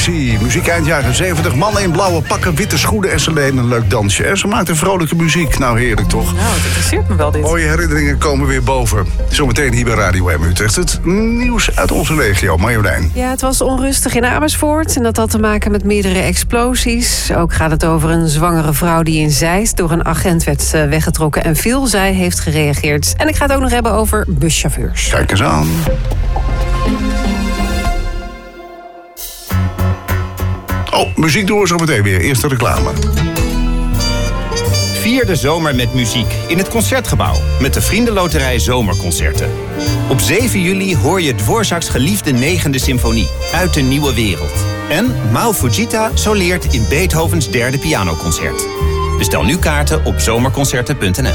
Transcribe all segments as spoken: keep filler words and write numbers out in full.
Tracy. Muziek eind jaren zeventig. Mannen in blauwe pakken, witte schoenen en ze lenen een leuk dansje. En ze maakte vrolijke muziek. Nou, heerlijk toch? Nou, het interesseert me wel dit. Mooie herinneringen komen weer boven. Zometeen hier bij Radio M Utrecht. Het nieuws uit onze regio. Marjolein. Ja, het was onrustig in Amersfoort. En dat had te maken met meerdere explosies. Ook gaat het over een zwangere vrouw die in Zeist door een agent werd weggetrokken en viel. Zij heeft gereageerd. En ik ga het ook nog hebben over buschauffeurs. Kijk eens aan. Oh, muziek doen we zo meteen weer. Eerst de reclame. Vier de zomer met muziek in het Concertgebouw met de Vriendenloterij Zomerconcerten. Op zeven juli hoor je Dvorak's geliefde negende symfonie uit de nieuwe wereld. En Mao Fujita soleert in Beethovens derde pianoconcert. Bestel nu kaarten op zomerconcerten punt n l.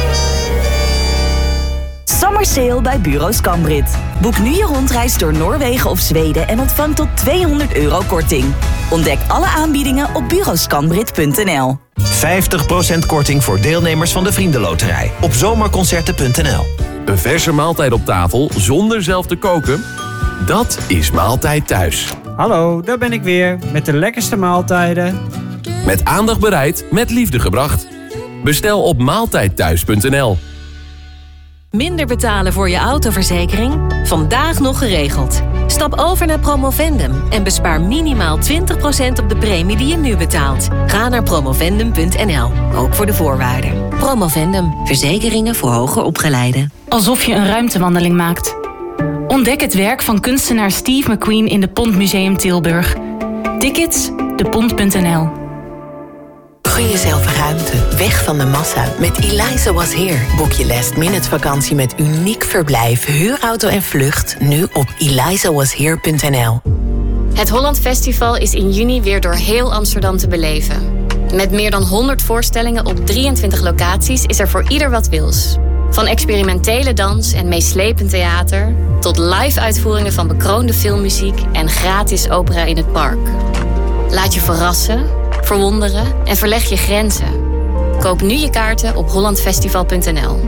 Summer Sale bij Bureau Scambrit. Boek nu je rondreis door Noorwegen of Zweden en ontvang tot tweehonderd euro korting. Ontdek alle aanbiedingen op bureau scambrit punt n l. vijftig procent korting voor deelnemers van de Vriendenloterij op zomerconcerten punt n l. Een verse maaltijd op tafel zonder zelf te koken? Dat is Maaltijd Thuis. Hallo, daar ben ik weer met de lekkerste maaltijden. Met aandacht bereid, met liefde gebracht. Bestel op maaltijd thuis punt n l. Minder betalen voor je autoverzekering? Vandaag nog geregeld. Stap over naar Promovendum en bespaar minimaal twintig procent op de premie die je nu betaalt. Ga naar promovendum punt n l, ook voor de voorwaarden. Promovendum, verzekeringen voor hoger opgeleiden. Alsof je een ruimtewandeling maakt. Ontdek het werk van kunstenaar Steve McQueen in de Pont Museum Tilburg. Tickets, de pont punt n l. Gun jezelf ruimte, weg van de massa. Met Eliza Was Here boek je last minute vakantie met uniek verblijf, huurauto en vlucht. Nu op eliza was here punt n l. Het Holland Festival is in juni weer door heel Amsterdam te beleven. Met meer dan honderd voorstellingen op drieëntwintig locaties is er voor ieder wat wils. Van experimentele dans en meeslepend theater tot live-uitvoeringen van bekroonde filmmuziek en gratis opera in het park. Laat je verrassen, verwonderen en verleg je grenzen. Koop nu je kaarten op holland festival punt n l.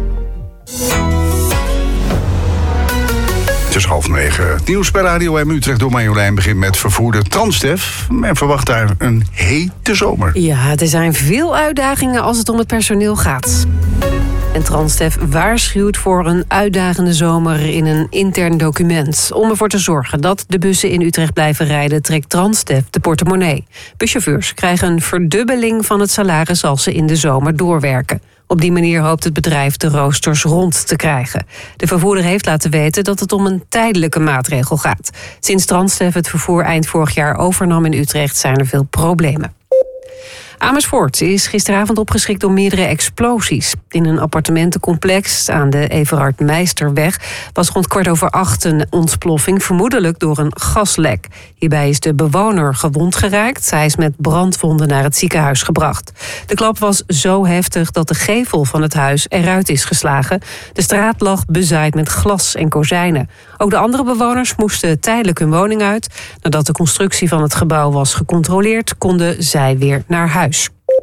Het is half negen. Het nieuws bij Radio M Utrecht door Marjolein begint met vervoerder Transdev. Men verwacht daar een hete zomer. Ja, er zijn veel uitdagingen als het om het personeel gaat. En Transdev waarschuwt voor een uitdagende zomer in een intern document. Om ervoor te zorgen dat de bussen in Utrecht blijven rijden, trekt Transdev de portemonnee. Buschauffeurs krijgen een verdubbeling van het salaris als ze in de zomer doorwerken. Op die manier hoopt het bedrijf de roosters rond te krijgen. De vervoerder heeft laten weten dat het om een tijdelijke maatregel gaat. Sinds Transdev het vervoer eind vorig jaar overnam in Utrecht zijn er veel problemen. Amersfoort is gisteravond opgeschrikt door meerdere explosies. In een appartementencomplex aan de Everard Meisterweg was rond kwart over acht een ontploffing, vermoedelijk door een gaslek. Hierbij is de bewoner gewond geraakt. Hij is met brandwonden naar het ziekenhuis gebracht. De klap was zo heftig dat de gevel van het huis eruit is geslagen. De straat lag bezaaid met glas en kozijnen. Ook de andere bewoners moesten tijdelijk hun woning uit. Nadat de constructie van het gebouw was gecontroleerd, konden zij weer naar huis.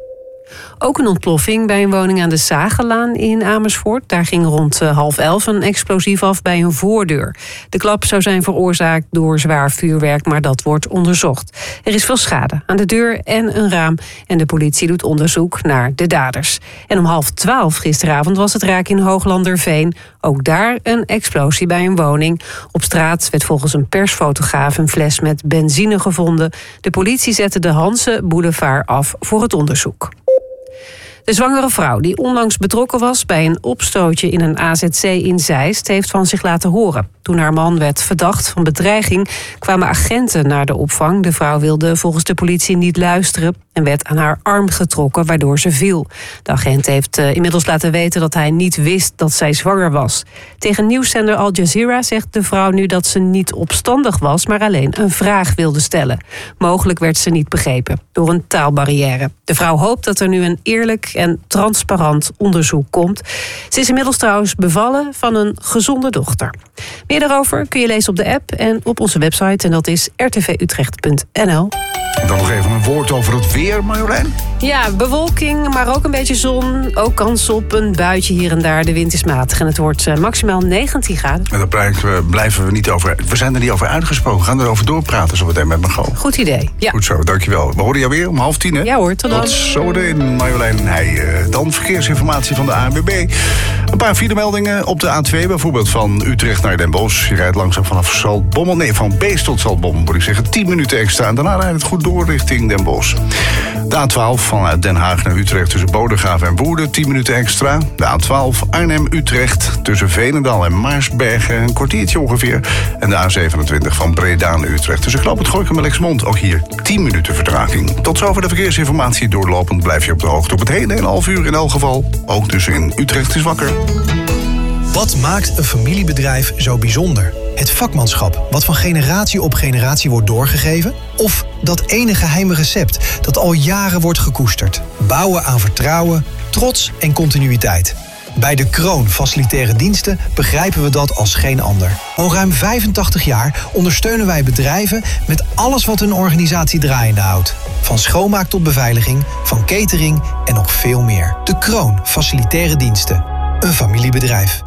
Ook een ontploffing bij een woning aan de Zagelaan in Amersfoort. Daar ging rond half elf een explosief af bij een voordeur. De klap zou zijn veroorzaakt door zwaar vuurwerk, maar dat wordt onderzocht. Er is veel schade aan de deur en een raam en de politie doet onderzoek naar de daders. En om half twaalf gisteravond was het raak in Hooglanderveen. Ook daar een explosie bij een woning. Op straat werd volgens een persfotograaf een fles met benzine gevonden. De politie zette de Hanse Boulevard af voor het onderzoek. De zwangere vrouw die onlangs betrokken was bij een opstootje in een A Z C in Zeist heeft van zich laten horen. Toen haar man werd verdacht van bedreiging kwamen agenten naar de opvang. De vrouw wilde volgens de politie niet luisteren en werd aan haar arm getrokken waardoor ze viel. De agent heeft uh, inmiddels laten weten dat hij niet wist dat zij zwanger was. Tegen nieuwszender Al Jazeera zegt de vrouw nu dat ze niet opstandig was, maar alleen een vraag wilde stellen. Mogelijk werd ze niet begrepen door een taalbarrière. De vrouw hoopt dat er nu een eerlijk en transparant onderzoek komt. Ze is inmiddels trouwens bevallen van een gezonde dochter. Meer daarover kun je lezen op de app en op onze website en dat is r t v utrecht punt n l. Dan nog even een woord over het weer, Marjolein. Ja, bewolking, maar ook een beetje zon. Ook kans op een buitje hier en daar. De wind is matig en het wordt uh, maximaal negentien graden. En daar blijven, blijven we niet over... We zijn er niet over uitgesproken. We gaan erover doorpraten zo meteen met Margot. Goed idee, ja. Goed zo, dankjewel. We horen jou weer om half tien, hè? Ja hoor, tot dan. Tot zometeen, Marjolein Heijen. Dan verkeersinformatie van de A N W B. Een paar filemeldingen op de A twee, bijvoorbeeld van Utrecht naar Den Bosch. Je rijdt langzaam vanaf Zaltbommel. Nee, van Beest tot Zaltbommel moet ik zeggen. tien minuten extra. En daarna rijdt het goed door richting Den Bosch. De A twaalf vanuit Den Haag naar Utrecht tussen Bodegraven en Woerden. tien minuten extra. De A twaalf Arnhem-Utrecht tussen Veenendaal en Maarsbergen. Een kwartiertje ongeveer. En de A zevenentwintig van Breda naar Utrecht tussen Knoopend Gorinchem en Lexmond. Ook hier tien minuten vertraging. Tot zover de verkeersinformatie. Doorlopend blijf je op de hoogte op het hele en half uur in elk geval. Ook dus in Utrecht is wakker. Wat maakt een familiebedrijf zo bijzonder? Het vakmanschap, wat van generatie op generatie wordt doorgegeven? Of dat ene geheime recept dat al jaren wordt gekoesterd? Bouwen aan vertrouwen, trots en continuïteit. Bij De Kroon Facilitaire Diensten begrijpen we dat als geen ander. Al ruim vijfentachtig jaar ondersteunen wij bedrijven met alles wat hun organisatie draaiende houdt. Van schoonmaak tot beveiliging, van catering en nog veel meer. De Kroon Facilitaire Diensten. Een familiebedrijf.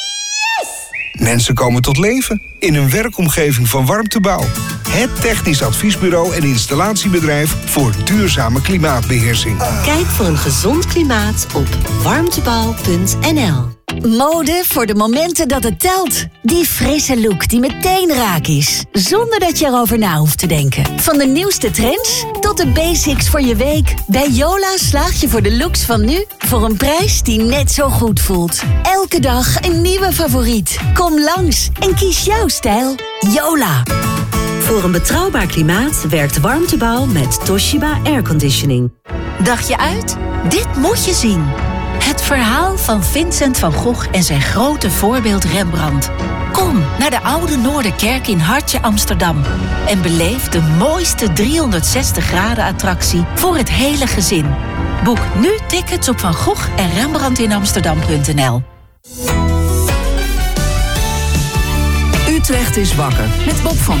Mensen komen tot leven in een werkomgeving van Warmtebouw. Het technisch adviesbureau en installatiebedrijf voor duurzame klimaatbeheersing. Kijk voor een gezond klimaat op warmtebouw punt n l. Mode voor de momenten dat het telt. Die frisse look die meteen raak is. Zonder dat je erover na hoeft te denken. Van de nieuwste trends tot de basics voor je week. Bij Yola slaag je voor de looks van nu voor een prijs die net zo goed voelt. Elke dag een nieuwe favoriet. Kom langs en kies jouw stijl. Yola. Voor een betrouwbaar klimaat werkt Warmtebouw met Toshiba Airconditioning. Dacht je uit? Dit moet je zien. Het verhaal van Vincent van Gogh en zijn grote voorbeeld Rembrandt. Kom naar de Oude Noorderkerk in Hartje Amsterdam en beleef de mooiste driehonderdzestig graden attractie voor het hele gezin. Boek nu tickets op Van Gogh en Rembrandt in Amsterdam punt n l. Utrecht is wakker met Bob van